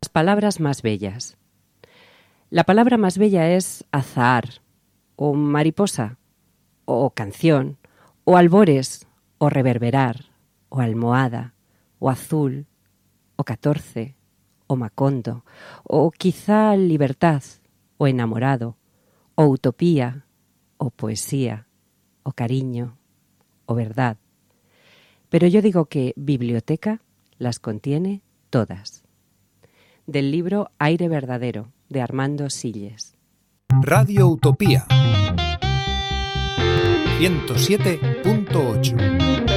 Palabras más bellas. La palabra más bella es azahar, o mariposa, o canción, o albores, o reverberar, o almohada, o azul, o 14, o macondo, o quizá libertad, o enamorado, o utopía, o poesía, o cariño, o verdad. Pero yo digo que biblioteca las contiene todas. Del libro Aire verdadero, de Armando Silles. Radio Utopía 107.8